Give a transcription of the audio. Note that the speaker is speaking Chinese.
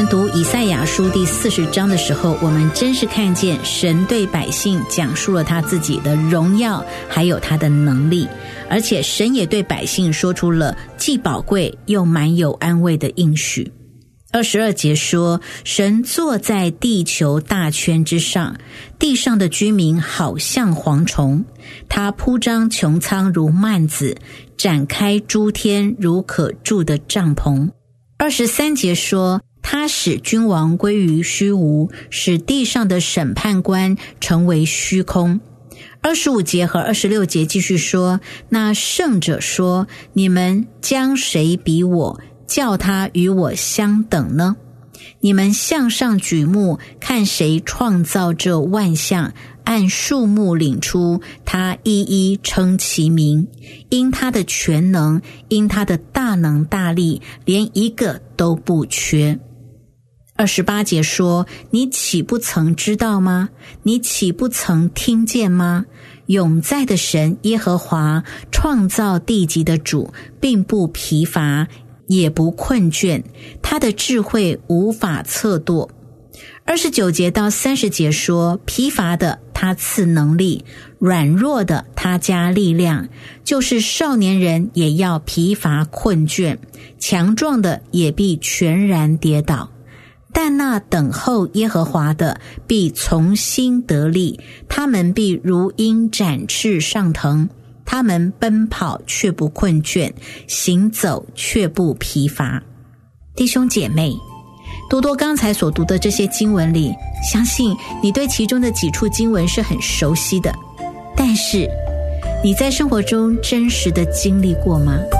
读以赛亚书第40章的时候，我们真是看见神对百姓讲述了他自己的荣耀，还有他的能力，而且神也对百姓说出了既宝贵又满有安慰的应许。22节说，神坐在地球大圈之上，地上的居民好像蝗虫，他铺张穹苍如幔子，展开诸天如可住的帐篷。23节说，他使君王归于虚无，使地上的审判官成为虚空。25节和26节继续说，那圣者说，你们将谁比我，叫他与我相等呢？你们向上举目，看谁创造这万象，按数目领出，他一一称其名，因他的全能，因他的大能大力，连一个都不缺。28节说，你岂不曾知道吗？你岂不曾听见吗？永在的神耶和华，创造地极的主，并不疲乏，也不困倦，他的智慧无法测度。29节到30节说，疲乏的他赐能力，软弱的他加力量，就是少年人也要疲乏困倦，强壮的也必全然跌倒。但那等候耶和华的必从心得力，他们必如鹰展翅上腾，他们奔跑却不困倦，行走却不疲乏。弟兄姐妹，多多刚才所读的这些经文里，相信你对其中的几处经文是很熟悉的，但是你在生活中真实的经历过吗？